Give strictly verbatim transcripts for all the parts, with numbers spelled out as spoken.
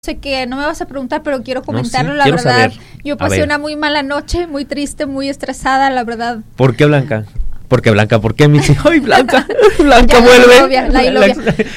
Sé que no me vas a preguntar, pero quiero comentarlo, no, sí, la verdad. Saber. Yo pasé una muy mala noche, muy triste, muy estresada, la verdad. ¿Por qué, Blanca? ¿Por qué, Blanca? ¿Por qué, Michi? ¡Ay, Blanca! ¡Blanca, ya, vuelve! La ilovia, la ilovia.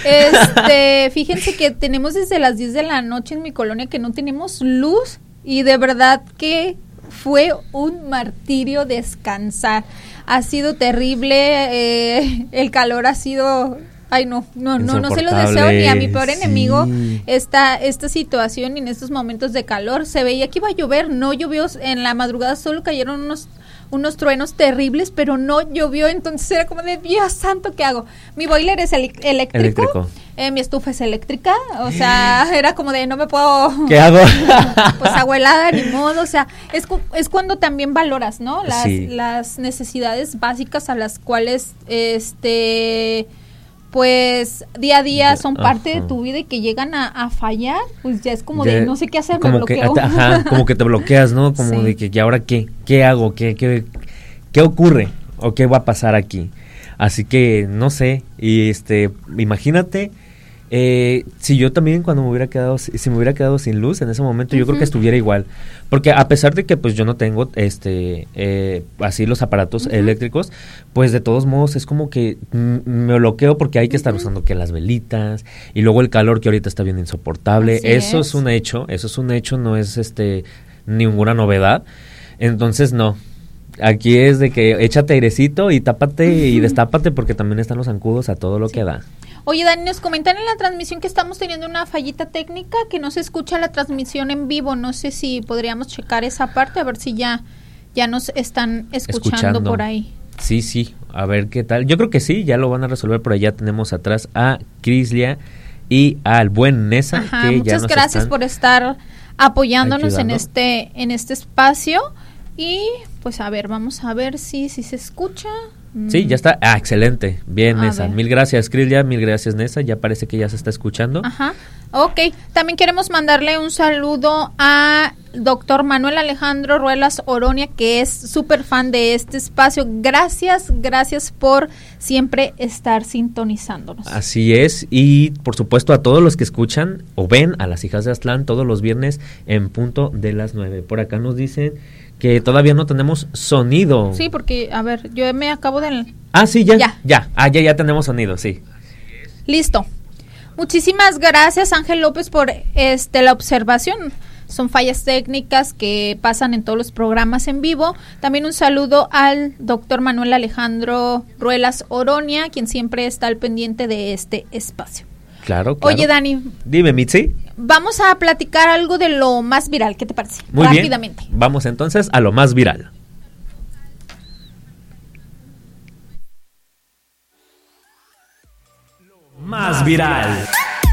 Este, fíjense que tenemos desde las diez de la noche en mi colonia que no tenemos luz y de verdad que fue un martirio descansar. Ha sido terrible, eh, el calor ha sido... Ay, no, no, no, no se lo deseo ni a mi peor enemigo sí. esta, esta situación y en estos momentos de calor. Se veía que iba a llover, no llovió en la madrugada, solo cayeron unos, unos truenos terribles, pero no llovió, entonces era como de Dios santo, ¿qué hago? Mi boiler es el, eléctrico, eléctrico. Eh, mi estufa es eléctrica, o sea, era como de no me puedo... ¿Qué hago? Pues agua helada, ni modo, o sea, es, es cuando también valoras, ¿no? Las, sí. las necesidades básicas a las cuales, este... pues día a día son parte ajá. de tu vida y que llegan a, a fallar, pues ya es como ya, de no sé qué hacer, me bloqueo. Que, ajá, como que te bloqueas, ¿no? Como sí. de que, ¿y ahora qué? ¿Qué hago? ¿Qué, qué, qué ocurre? ¿O qué va a pasar aquí? Así que, no sé, y este, imagínate, eh, si yo también cuando me hubiera quedado, si me hubiera quedado sin luz en ese momento, uh-huh. yo creo que estuviera igual, porque a pesar de que pues yo no tengo este, eh, así los aparatos uh-huh. eléctricos, pues de todos modos es como que m- me bloqueo porque hay que uh-huh. estar usando que las velitas, y luego el calor que ahorita está bien insoportable, así eso es. es un hecho, eso es un hecho, no es este, ninguna novedad, entonces no. Aquí es de que échate airecito y tápate uh-huh. y destápate porque también están los zancudos a todo lo sí. que da. Oye, Dani, nos comentan en la transmisión que estamos teniendo una fallita técnica, que no se escucha la transmisión en vivo. No sé si podríamos checar esa parte, a ver si ya, ya nos están escuchando, escuchando por ahí. Sí, sí, a ver qué tal. Yo creo que sí, ya lo van a resolver por allá. Tenemos atrás a Crislia y al buen Nesa. Ajá, que muchas ya nos gracias por estar apoyándonos ayudando. en este en este espacio. Y pues a ver, vamos a ver si, si se escucha. Sí, ya está. Ah, excelente. Bien, a Nesa. ver. Mil gracias, Crislia. Mil gracias, Nesa. Ya parece que ya se está escuchando. Ajá. Ok. También queremos mandarle un saludo a doctor Manuel Alejandro Ruelas Oronia, que es súper fan de este espacio. Gracias, gracias por siempre estar sintonizándonos. Así es. Y por supuesto a todos los que escuchan o ven a las hijas de Aztlán todos los viernes en punto de las nueve. Por acá nos dicen que todavía no tenemos sonido. Sí, porque, a ver, yo me acabo de... Ah, sí, ya, ya, ya, ah, ya, ya tenemos sonido, sí. Listo. Muchísimas gracias, Ángel López, por este la observación. Son fallas técnicas que pasan en todos los programas en vivo. También un saludo al doctor Manuel Alejandro Ruelas Oronia, quien siempre está al pendiente de este espacio. Claro, claro. Oye, Dani. Dime, Mitzi. Vamos a platicar algo de lo más viral, ¿qué te parece? Muy Rápidamente. Bien. Vamos entonces a lo más viral. Lo más viral.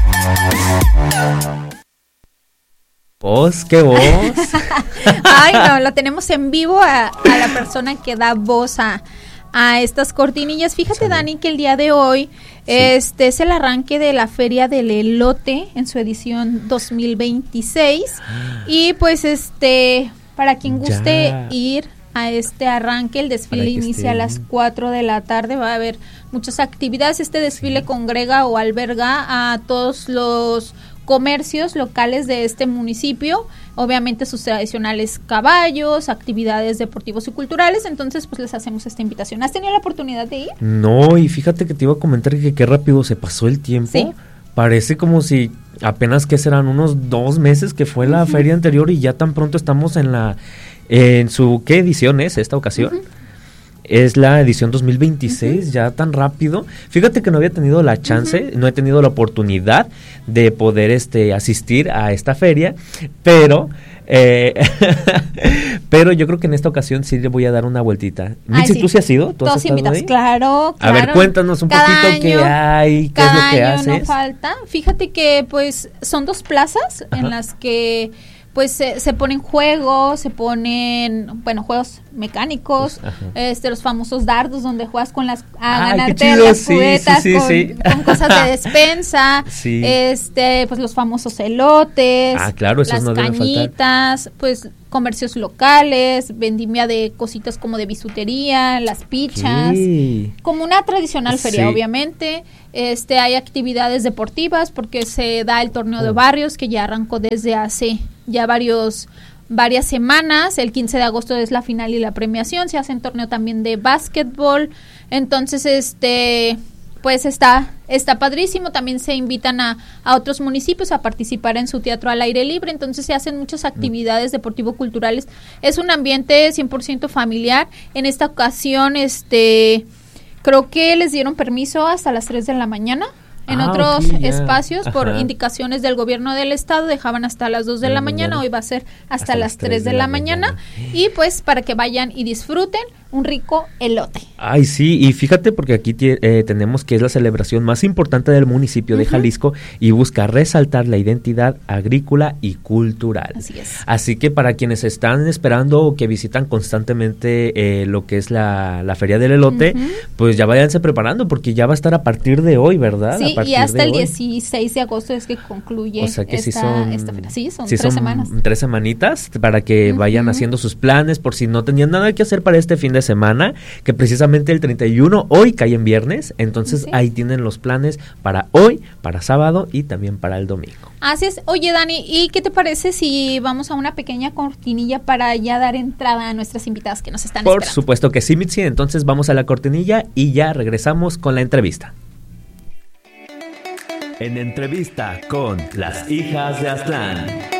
¿Voz? ¿Qué voz? Ay, no, lo tenemos en vivo a, a la persona que da voz a, a estas cortinillas. Fíjate, sí. Dani, que el día de hoy... Sí. Este es el arranque de la Feria del Elote en su edición dos mil veintiséis y pues este para quien guste ya. ir a este arranque, el desfile inicia a las cuatro de la tarde, va a haber muchas actividades, este desfile sí. congrega o alberga a todos los comercios locales de este municipio, obviamente sus tradicionales caballos, actividades deportivos y culturales, entonces pues les hacemos esta invitación. ¿Has tenido la oportunidad de ir? No, y fíjate que te iba a comentar que qué rápido se pasó el tiempo. ¿Sí? Parece como si apenas que serán unos dos meses que fue la uh-huh. feria anterior y ya tan pronto estamos en la en su ¿qué edición es esta ocasión? Uh-huh. Es la edición dos mil veintiséis, uh-huh. ya tan rápido. Fíjate que no había tenido la chance, uh-huh. no he tenido la oportunidad de poder este asistir a esta feria, pero eh, pero yo creo que en esta ocasión sí le voy a dar una vueltita. Mitzi, sí. ¿tú sí has ido? ¿Tú Todos invitados, claro, claro. A ver, cuéntanos un cada poquito año, qué hay, qué es lo que año haces. No falta. Fíjate que pues son dos plazas Ajá. en las que pues se, se ponen juegos, se ponen, bueno, juegos mecánicos, Ajá. este los famosos dardos donde juegas con las a Ay, ganarte qué chido, las sí, cubetas sí, sí, con, sí. con cosas de despensa, Sí. este pues los famosos elotes, Ah, claro, esos las no deben faltar. cañitas, pues comercios locales, vendimia de cositas como de bisutería, las pichas, ¿Qué? como una tradicional feria, Sí. obviamente. Este hay actividades deportivas porque se da el torneo de Oh. barrios que ya arrancó desde hace ya varios varias semanas. El quince de agosto es la final y la premiación. Se hace un torneo también de básquetbol. Entonces, este pues está está padrísimo. También se invitan a, a otros municipios a participar en su teatro al aire libre. Entonces se hacen muchas actividades deportivo-culturales. Es un ambiente cien por ciento familiar. En esta ocasión, este creo que les dieron permiso hasta las tres de la mañana. En Ah, otros ok, ya. espacios, por Ajá. indicaciones del gobierno del estado, dejaban hasta las dos de la, la mañana. mañana. Hoy va a ser hasta, hasta las tres de la, la mañana. mañana. Y pues para que vayan y disfruten un rico elote. Ay, sí, y fíjate porque aquí eh, tenemos que es la celebración más importante del municipio de uh-huh. Jalisco y busca resaltar la identidad agrícola y cultural. Así es. Así que para quienes están esperando o que visitan constantemente eh, lo que es la, la Feria del Elote, uh-huh. pues ya váyanse preparando porque ya va a estar a partir de hoy, ¿verdad? Sí, y hasta el dieciséis de agosto es que concluye o sea que esta, sí son, esta feria. Sí, son sí tres son semanas. Tres semanitas para que uh-huh. vayan haciendo sus planes por si no tenían nada que hacer para este fin de semana, que precisamente el treinta y uno hoy cae en viernes, entonces sí. ahí tienen los planes para hoy, para sábado y también para el domingo. Así es. Oye, Dani, ¿y qué te parece si vamos a una pequeña cortinilla para ya dar entrada a nuestras invitadas que nos están Por esperando? supuesto que sí, Mitzi, entonces vamos a la cortinilla y ya regresamos con la entrevista. En entrevista con las hijas de Aztlán.